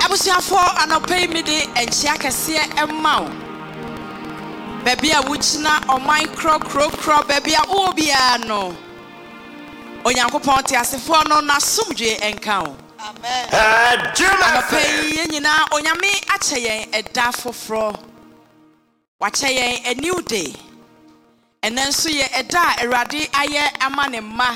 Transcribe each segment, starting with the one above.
Abusuafo anopay me de enchia kese emmao. Baby a wuchina o micro cro baby a obia no. Onyankopon te asefo no na sumdwe enka o. Amen. Anopay nyina onyame ache yen eda foforo. Wache yen a new day. Enenso ye eda Awurade aye ama ne ma.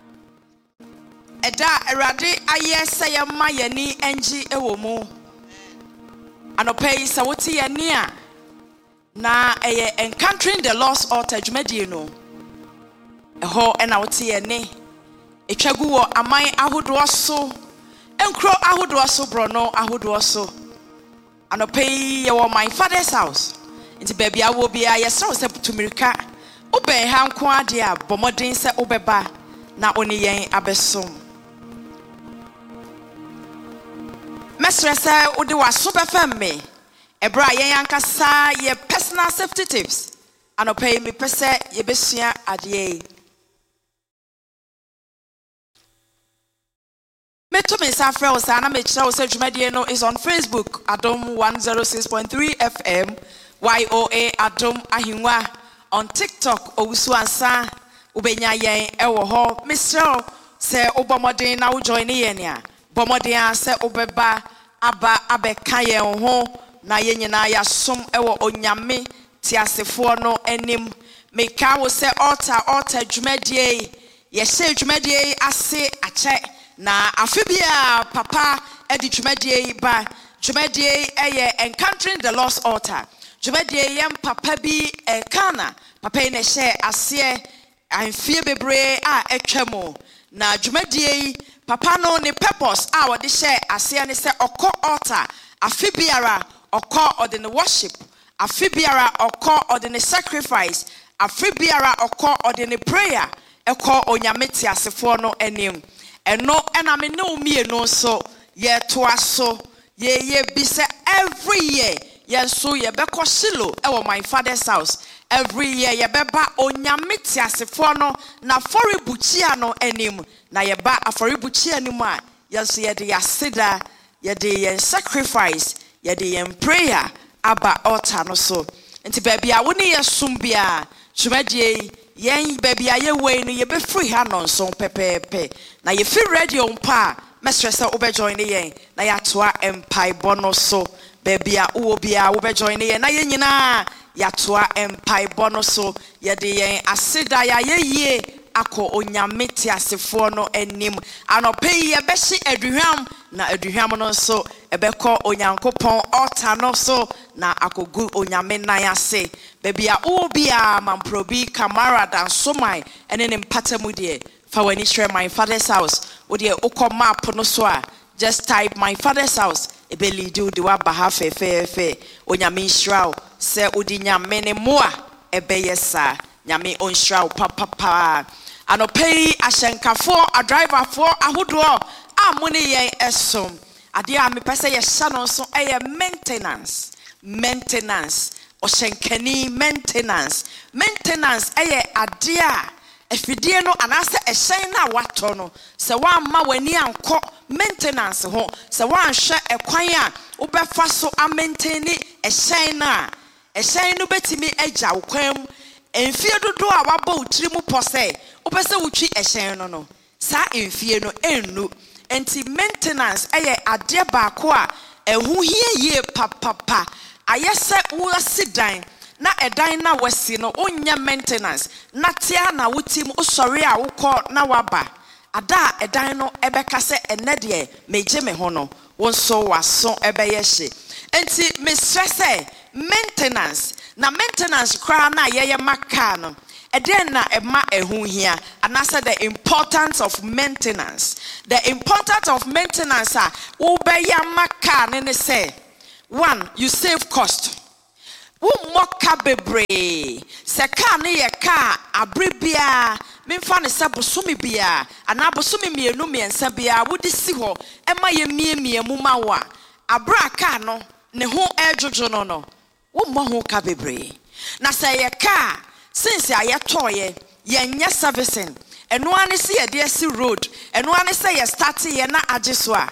Eda Awurade aye seye ma yani enji ewo mu. Anopay sa wote ye ni a na eye encountering the lost altar dwumadie no. Eho ena wote ye ne. Etwagu wo aman ahodo so. Enkro ahodo so brono ahodo so. Anopay ye wo my father's house. Inti baby a wo bia ye sro se tumirika. Oben ha nko ade a bomodin se obeba na oni yen abesom. Mesresa odi wa super femme. Ebra yen yankasa ye personal safety tips. Anopay me pese ye besua ade. Meto me safre o sa na me kira o se dwumadie no is on Facebook Adom 106.3 FM YOA Adom Ahinwa. On TikTok owusu ansa ubenya yen ewo ho Mr. se obomodin na wo join yen ya bomodin se obeba aba abeka yen ho na yen nyina ya som ewo onyame tiasefo no enim meka wo se altar dwumadie ye se dwumadie ase ache na afibia papa edi dwumadie ba dwumadie eye encountering the lost altar. Dwumadie yem papa bi Kana papa ine she ase amfie bebre a etwamo na dwumadie papa no ne purpose a wode she ase ne se okọ altar afibiara okọ ode ne worship afibiara okọ ode ne sacrifice afibiara okọ ode ne prayer ekọ onyame ti asefo no enim eno ena me no mienu so ye toa so ye bi se every year. Yes, so ye beko Shilo ewo my father's house. Every year ye beba onyame tiasefo no na foribuchia no enim na ye ba aforibuchia ni ma yes ye de yasida ye de yen sacrifice ye de yen prayer aba altar no so. Enti baby a woni ye sum bia dwumadie yen baby a ye we no ye be free ha no so pepepe na ye fi radio mpa mesresa obe join yen na ya toa empai bono so. Baby a uwo bia wo be join ye na ye nyina ya toa empai bono so ye de yen asida ya ye akọ onyame ti asefo no enim anopay ye be hye aduhwam na aduhwam no so ebekọ onyankopon altar no so na akogu onyame nan ase baby a uwo bia mamprobi camara dan somai ene ne mpatamu de fa wani share my father's house wo de ukọ map no so a just type my father's house ebeli di udi wa baha fe onyame nhyiraw se odi nyame ne moa ebeye sa nyame onhyiraw papa anopay ahyenkafo a driver for ahodo a mone yen esom ade a me pese ye hya no so eye maintenance o hyenkani maintenance eye ade a efidie no anase ehyen na wato no se wa ma wani anko maintenance ho se wa hwe ekwan a obefa so a maintain ehyen no betimi agya wokwan emfie dodo a waba utiri mu pose obese wutwi ehyen no sa emfie no ennu enti maintenance eye ade baako a ehu hie papa ayese wo sidan na edan na wasi no onya maintenance na tia na wutim osori a wukọ na waba ada edan no ebeka se enede meje me ho no wonso waso ebeye hye enti me stress maintenance kra na yeye maka no eden na ema ehu hia anasa the importance of maintenance a wo be ya maka ne say one you save cost. Wo moka bebre se ka ne ye ka abribia memfa ne se bosome bia ana bosome mienu miensa bia wodi si ho ema ye miemie mu ma wa abra ka no ne ho ejojo no wo mo ho ka bebre na se ye ka since aye toye ye nya servicing eno ane se ye de si road eno ane se ye start ye na age so a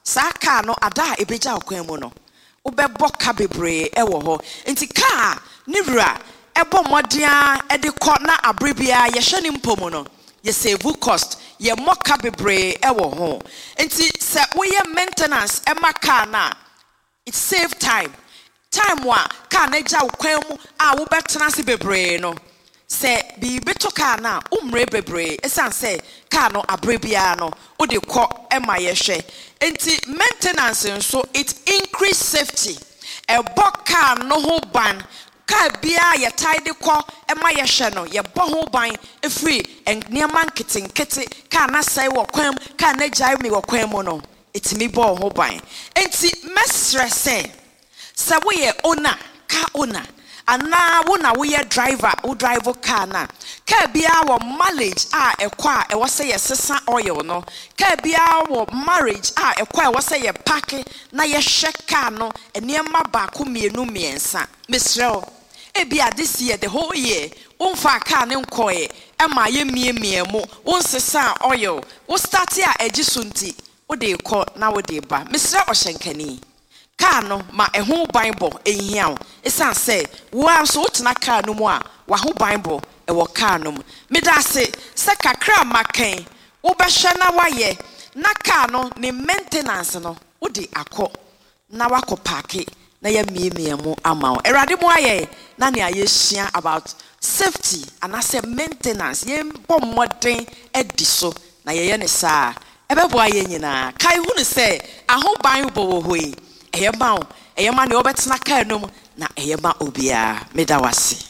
sa car no ada ebeja okwan mu no wobɛbɔ ka bebree ɛwɔ hɔ enti car ne wura ɛbɔ mmɔdea ɛde kɔ na abrebia yɛhwɛ ne mpɔmu no ye save cost ye moka bebree ɛwɔ ho enti sɛ woyɛ maintenance ɛma car na it save time wa car na gya okwan mu a wobɛtena se bebree no sɛ bi to car na umre bebree esan sɛ car no abrebia no wode kɔ ɛma yɛhwɛ enti maintenance nso it increase safety ɛbɔ car no ho ban car bia ye tie de kɔ ɛma yɛhwɛ no ye bɔ ho ban efiri nneɛma nketenkete car na sɛe wɔ kwan mu car na gyae me wɔ kwan mu no etimi bɔ ho ban enti mesrɛ sɛ woyɛ owner car owner ana wona woyɛ driver wo drive car na car bia wɔ mileage a ɛkɔ a ɛwɔ sɛ yɛ sesa oil no car bia wɔ marriage a ɛkɔ a ɛwɔ sɛ yɛ park na yɛhwɛ car no nneɛma baako mienu miɛnsa mesrɛ ebia this year the whole year wonfa car ne nkɔɛ ɛma yɛ miemie mu wonsesa oil wo start a ɛgye so nti wo de kɔ na wo de ba mesrɛ ɔhyɛnkani car no ma ɛho bible ehia wo esan sɛ wo anso wotena car no mu a wa ho bible ɛwɔ car no mu medase sɛ kakra makan wo bɛhwɛ na wayɛ na car no ne maintenance no wo de akɔ na wakɔ park na ya miemie mu ama wo erade mu ayɛ na ne ayɛhyia about safety and as maintenance ye bɔ mmɔden edi so na yɛyɛ ne saa ɛbɛboa yɛ nyinaa kai hu ne sɛ ahoban bɔ wɔ hɔ yi ɛyɛ ma wo ɛyɛ ma ne ɔbɛtena kaa no mu na ɛyɛ ma obia meda wase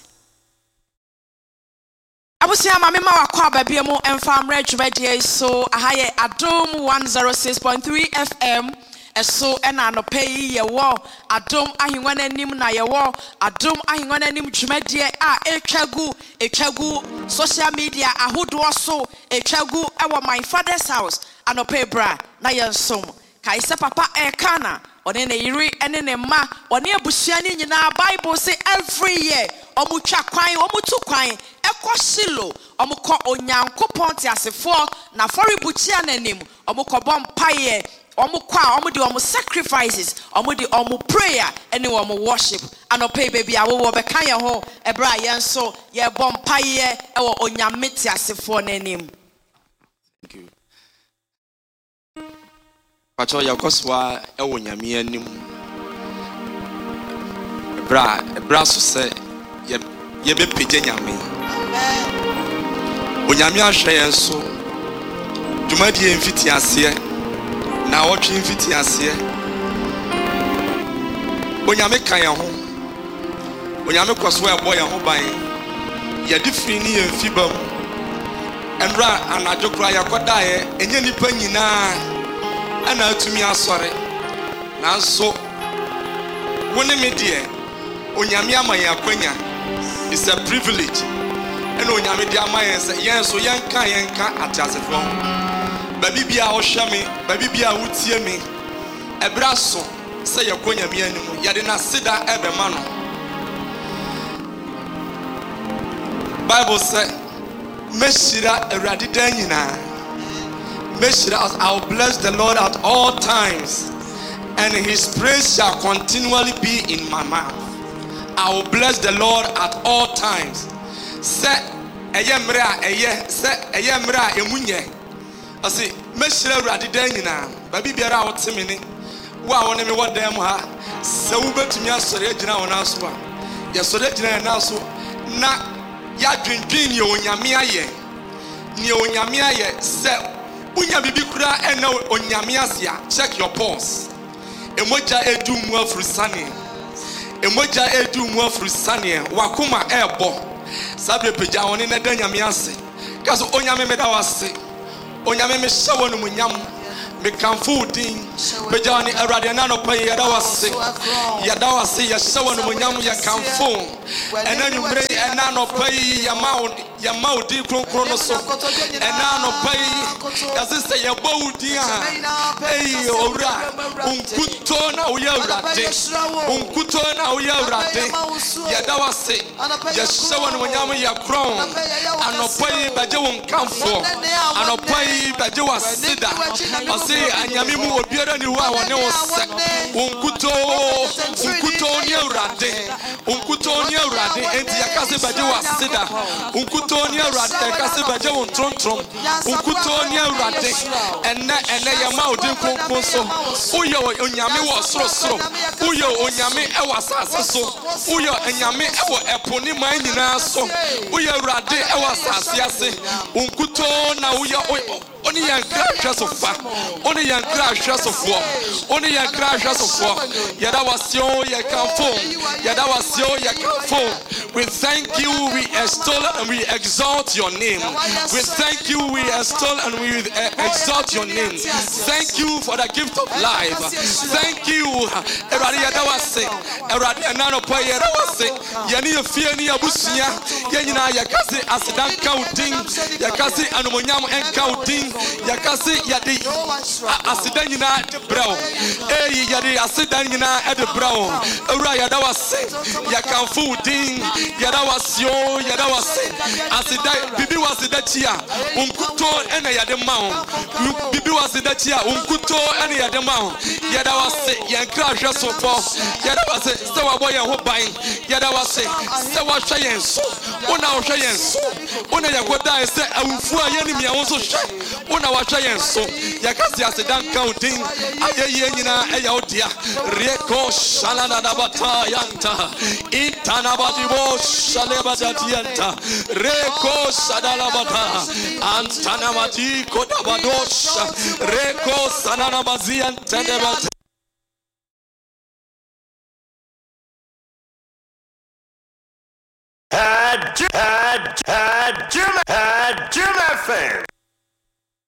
abusia ma me ma wakɔ ababia mu ɛmfa mmerɛ dwumadie so aha yɛ Adom 106.3 FM eso ena anope yi yewo Adom ahengua nanim na yewo Adom ahengua nanim dwumadie a etwagu social media ahodo so etwagu ewo my father's house anope bra na yensom kai se papa ekana one ne yiri ene ne ma one abusua ni nyina Bible say every year omutwa kwan omutu kwan ekosilo omukọ onyankopon te asefo na foribuchia nanim omukọ bompaye omukwa omudi omu sacrifices omudi omu prayer ene omu worship anope baby awo be kan ye ho ebra yenso ye bompaye ewo onyame te asefo nanim. Thank you. Pacho yakoswa ewo nyame anim ebra so se ye be peje nyame onyame ahwe yenso dwumadi emfiti ase na wotwe emfiti ase onyame kan ye ho onyame kwaso ebo ye ho ban ye difiri ni emfibam enra anadwokra yakoda ye enye nipa nyina ana atumi asore nanso woni me de onyame amaye akwanya is a privilege eno onyame de amaye se yenso yenka atasefo baby bia wo hweme baby bia wotie me ebra so se yekonya me anim ye de na sida ebema no Bible say meshira erade dan nyina I will bless the Lord at all times, and his praise shall continually be in my mouth. I will bless the Lord at all times. Say ayemra emunye. I say meshira radidanyina. Baby biara wotemene. Wa woni me wodam ha. Se wubetumi asore agina wona so a. Ye sore agina na so na ya dwendwen ye onyame aye. Ni onyame aye se unya bibi kura ena onyame asia. Check your pulse. Emoja edu mu afrusane. Emoja edu mu afrusane. Wakoma ebo. Sabre peja woni na da nyame ase. Kaso onyame meda wase. Onyame me hyewo no munyam. Me kanfo din. Peja woni awrade na no pa yeda wase. Yeda wase ye hyewo no munyam ye kanfo. ɛna nwumere ɛna anɔpa yi yɛma wo din kronkron no so ɛna anɔpa yi yɛse sɛ yɛbɔ wo din a owura nkuto na woyɛ awurade nkuto na woyɛ awurade yɛda wase yɛhyɛ wɔ animuonyam yɛ korɔn anɔpa yi bɛgye wo nkamfo anɔpa yi bɛgye wo aseda ɔse anyame mu obiara ni hɔ a wɔne wo sɛ nkuto ni awurade nkuto ni awurade enti yɛka se bɛgye wo aseda nkuto ni awurade yɛka se bɛgye wo ntrontrom nkuto ni awurade ɛnɛ yɛma wo din kronkron so woyɛ onyame wɔ sorosoro woyɛ onyame ɛwɔ asase so woyɛ onyame ɛwɔ ɛpo ne man nyinaa so woyɛ awurade ɛwɔ asase ase nkuto na woyɛ Only young crash of far. Only young crash of war. Only young crash of war. Yada was yo, ya can phone. Yada was yo, ya can phone. We thank you, we extol and we exalt your name. We thank you, we extol and we exalt your name. Thank you for the gift of life. Thank you. Eradi yada was it. Eradi anano pa yada was it. Yani fear ni abusia. Yanina yakasi asidan counting. Yakasi animuonyam and counting. Yakasi yadi asida nyina de brawo yadi asida nyina de brawo ewura yada wase yakamfu din yada wasio yada wase asida bibi wasida chia unkuto ena yade mawo bibi wasida chia unkuto ena yade mawo yada wase yankra hwe sofo yada wase se wabo ye ho ban yada wase se wa hwe yen so ona wo hwe yen so ona yakoda se awufu ayeni mia wo so hwe una washa yenso yakasi asidan counting ayeye nyina eya odia reko shalana da batayanta intana badibo shaleba datianta reko sadala bata antana mati kodabadosha reko sanana bazianta debata had Jim FM.